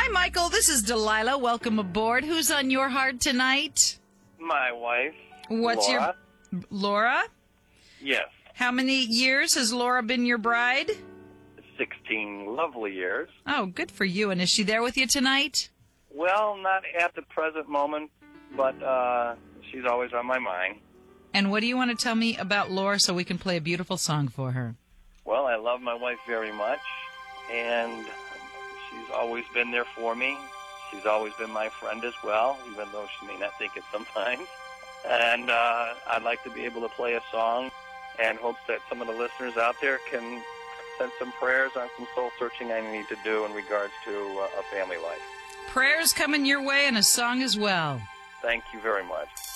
Hi, Michael. This is Delilah. Welcome aboard. Who's on your heart tonight? My wife, What's Laura. Laura? Yes, How many years has Laura been your bride? 16 lovely years. Oh, good for you. And is she there with you tonight? Well, not at the present moment, but she's always on my mind. And what do you want to tell me about Laura so we can play a beautiful song for her? Well, I love my wife very much, and she's always been there for me. She's always been my friend as well, even though she may not think it sometimes. And I'd like to be able to play a song and hopes that some of the listeners out there can send some prayers on some soul-searching I need to do in regards to a family life. Prayers coming your way and a song as well. Thank you very much.